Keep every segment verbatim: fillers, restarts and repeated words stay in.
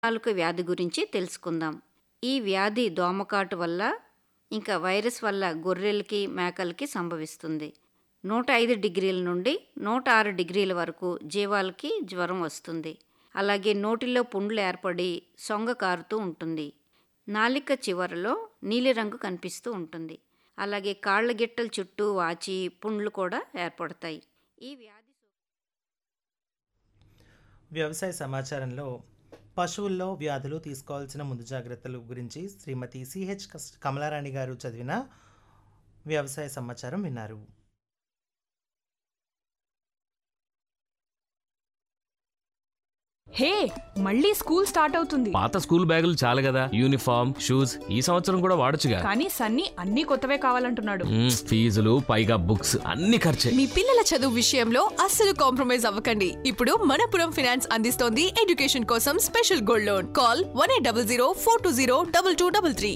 నాలుక వ్యాధి గురించి తెలుసుకుందాం. ఈ వ్యాధి దోమకాటు వల్ల ఇంకా వైరస్ వల్ల గొర్రెలకి మేకలకి సంభవిస్తుంది. నూట ఐదు డిగ్రీల నుండి నూట ఆరు డిగ్రీల వరకు జీవాలకి జ్వరం వస్తుంది. అలాగే నోటిలో పుండ్లు ఏర్పడి సొంగ కారుతూ ఉంటుంది. నాలిక చివరలో నీలిరంగు కనిపిస్తూ ఉంటుంది. అలాగే కాళ్ళ గిట్టల చుట్టూ వాచి పుండ్లు కూడా ఏర్పడతాయి. ఈ వ్యాధి వ్యవసాయ సమాచారంలో పశువుల్లో వ్యాధులు తీసుకోవాల్సిన ముందు జాగ్రత్తల గురించి శ్రీమతి సిహెచ్ కమలారాణి గారు చదివిన వ్యవసాయ సమాచారం విన్నారు. హే, మళ్ళీ స్కూల్ స్టార్ట్ అవుతుంది. పాత స్కూల్ బ్యాగులు చాలు కదా, యూనిఫామ్ షూస్ ఈ సంవత్సరం కూడా వాడొచ్చుగా. కానీ సన్నీ అన్ని కొత్తవే కావాలంటున్నాడు. మ్మ్, ఫీజులు పైగా బుక్స్ అన్ని ఖర్చే. మీ పిల్లల చదువు విషయంలో అస్సలు కాంప్రమైజ్ అవ్వకండి. ఇప్పుడు మనపురం ఫైనాన్స్ అందిస్తోంది ఎడ్యుకేషన్ కోసం special gold loan. Call one eight double zero four two zero double two double three.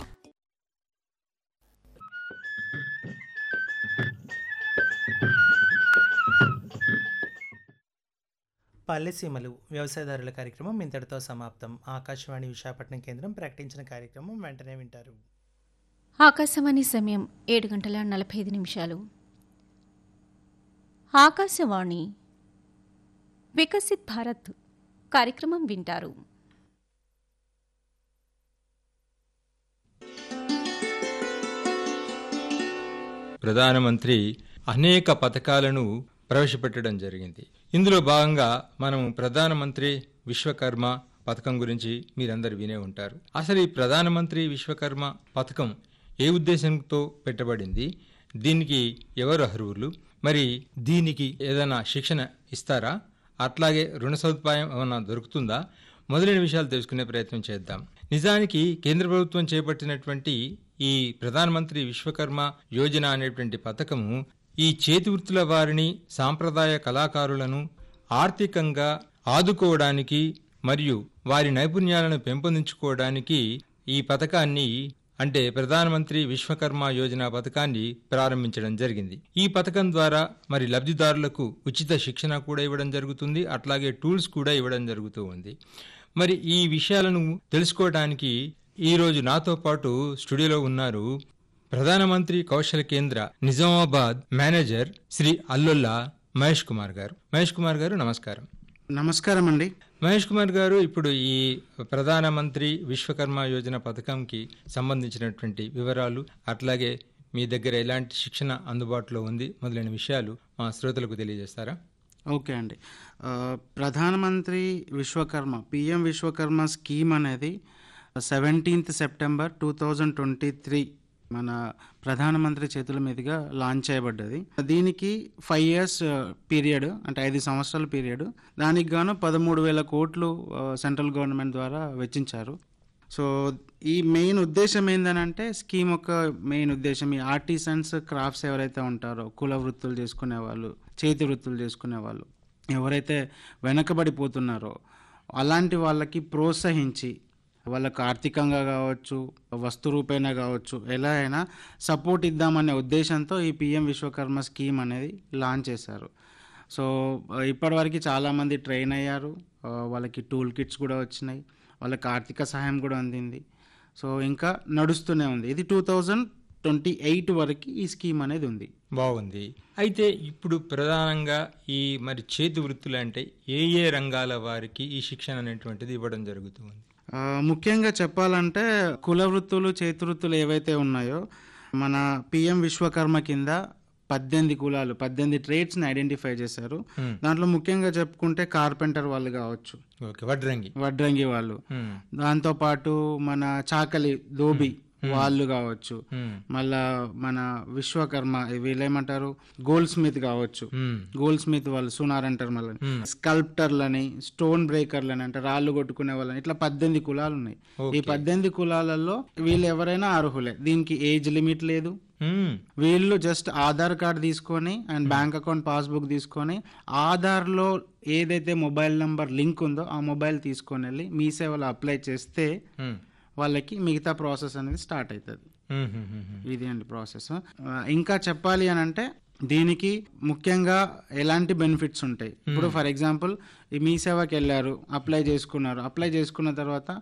పల్లెసీమలు వ్యవసాయదారుల కార్యక్రమం ఇంతటితో సమాప్తం. ఆకాశవాణి విశాఖపట్నం కేంద్రం ప్రకటించిన కార్యక్రమం వెంటనే వింటారు. ఆకాశవాణి సమయం ఏడు గంటల నలభై ఐదు నిమిషాలు. ఆకాశవాణి వికసిత్ భారత్ కార్యక్రమం వింటారు. ప్రధానమంత్రి అనేక పథకాలను ప్రవేశపెట్టడం జరిగింది. ఇందులో భాగంగా మనం ప్రధానమంత్రి విశ్వకర్మ పథకం గురించి మీరందరూ వినే ఉంటారు. అసలు ఈ ప్రధానమంత్రి విశ్వకర్మ పథకం ఏ ఉద్దేశంతో పెట్టబడింది, దీనికి ఎవరు అర్హులు, మరి దీనికి ఏదైనా శిక్షణ ఇస్తారా, అట్లాగే రుణ సదుపాయం ఏమైనా దొరుకుతుందా, మొదలైన విషయాలు తెలుసుకునే ప్రయత్నం చేద్దాం. నిజానికి కేంద్ర ప్రభుత్వం చేపట్టినటువంటి ఈ ప్రధానమంత్రి విశ్వకర్మ యోజన అనేటువంటి పథకము ఈ చేతి వృత్తుల వారిని, సాంప్రదాయ కళాకారులను ఆర్థికంగా ఆదుకోవడానికి మరియు వారి నైపుణ్యాలను పెంపొందించుకోవడానికి ఈ పథకాన్ని అంటే ప్రధానమంత్రి విశ్వకర్మ యోజన పథకాన్ని ప్రారంభించడం జరిగింది. ఈ పథకం ద్వారా మరి లబ్ధిదారులకు ఉచిత శిక్షణ కూడా ఇవ్వడం జరుగుతుంది, అట్లాగే టూల్స్ కూడా ఇవ్వడం జరుగుతూ ఉంది. మరి ఈ విషయాలను తెలుసుకోవడానికి ఈరోజు నాతో పాటు స్టూడియోలో ఉన్నారు ప్రధానమంత్రి కౌశల కేంద్ర నిజామాబాద్ మేనేజర్ శ్రీ అల్లుల్లా మహేష్ కుమార్ గారు. మహేష్ కుమార్ గారు నమస్కారం. నమస్కారం అండి. మహేష్ కుమార్ గారు, ఇప్పుడు ఈ ప్రధానమంత్రి విశ్వకర్మ యోజన పథకంకి సంబంధించినటువంటి వివరాలు, అట్లాగే మీ దగ్గర ఎలాంటి శిక్షణ అందుబాటులో ఉంది, మొదలైన విషయాలు మా శ్రోతలకు తెలియజేస్తారా? ఓకే అండి. ప్రధానమంత్రి విశ్వకర్మ పిఎం విశ్వకర్మ స్కీమ్ అనేది seventeenth September two thousand twenty three మన ప్రధానమంత్రి చేతుల మీదుగా లాంచ్ చేయబడ్డది. దీనికి ఫైవ్ ఇయర్స్ పీరియడ్, అంటే ఐదు సంవత్సరాల పీరియడ్. దానికి గాను పదమూడు వేల కోట్లు సెంట్రల్ గవర్నమెంట్ ద్వారా వెచ్చించారు. సో ఈ మెయిన్ ఉద్దేశం ఏంటంటే, స్కీమ్ యొక్క మెయిన్ ఉద్దేశం ఈ ఆర్టిసన్స్, క్రాఫ్ట్స్ ఎవరైతే ఉంటారో, కుల వృత్తులు చేసుకునే వాళ్ళు, చేతి వృత్తులు చేసుకునే వాళ్ళు ఎవరైతే వెనకబడిపోతున్నారో అలాంటి వాళ్ళకి ప్రోత్సహించి వాళ్ళకు ఆర్థికంగా కావచ్చు, వస్తు రూపేణా కావచ్చు, ఎలా అయినా సపోర్ట్ ఇద్దామనే ఉద్దేశంతో ఈ పిఎం విశ్వకర్మ స్కీమ్ అనేది లాంచ్ చేశారు. సో ఇప్పటివరకు చాలామంది ట్రైన్ అయ్యారు, వాళ్ళకి టూల్ కిట్స్ కూడా వచ్చినాయి, వాళ్ళకి ఆర్థిక సహాయం కూడా అందింది. సో ఇంకా నడుస్తూనే ఉంది. ఇది టూ థౌజండ్ ట్వంటీ ఎయిట్ వరకు ఈ స్కీమ్ అనేది ఉంది. బాగుంది. అయితే ఇప్పుడు ప్రధానంగా ఈ మరి చేతి వృత్తులు అంటే ఏ ఏ రంగాల వారికి ఈ శిక్షణ అనేటువంటిది ఇవ్వడం జరుగుతుంది? ముఖ్యంగా చెప్పాలంటే కుల వృత్తులు, చేతి వృత్తులు ఏవైతే ఉన్నాయో మన పిఎం విశ్వకర్మ కింద పద్దెనిమిది కులాలు, పద్దెనిమిది ట్రేడ్స్ని ఐడెంటిఫై చేశారు. దాంట్లో ముఖ్యంగా చెప్పుకుంటే కార్పెంటర్ వాళ్ళు కావచ్చు, వడ్రంగి వడ్రంగి వాళ్ళు, దాంతోపాటు మన చాకలి, దోబి వాళ్ళు కావచ్చు, మళ్ళా మన విశ్వకర్మ వీళ్ళేమంటారు గోల్డ్ స్మిత్ కావచ్చు, గోల్డ్ స్మిత్ వాళ్ళు సునార్ అంటారు, మళ్ళీ స్కల్ప్టర్లని, స్టోన్ బ్రేకర్లని అంటే రాళ్ళు కొట్టుకునే వాళ్ళని, ఇట్లా పద్దెనిమిది కులాలు ఉన్నాయి. ఈ పద్దెనిమిది కులాలలో వీళ్ళు ఎవరైనా అర్హులే. దీనికి ఏజ్ లిమిట్ లేదు. వీళ్ళు జస్ట్ ఆధార్ కార్డు తీసుకొని అండ్ బ్యాంక్ అకౌంట్ పాస్బుక్ తీసుకొని ఆధార్లో ఏదైతే మొబైల్ నంబర్ లింక్ ఉందో ఆ మొబైల్ తీసుకొని వెళ్ళి మీ సేవలో అప్లై చేస్తే వాళ్ళకి మిగతా ప్రాసెస్ అనేది స్టార్ట్ అవుతుంది. ఇది అండి ప్రాసెస్. ఇంకా చెప్పాలి అని అంటే దీనికి ముఖ్యంగా ఎలాంటి బెనిఫిట్స్ ఉంటాయి. ఇప్పుడు ఫర్ ఎగ్జాంపుల్ మీ సేవకి వెళ్ళారు, అప్లై చేసుకున్నారు, అప్లై చేసుకున్న తర్వాత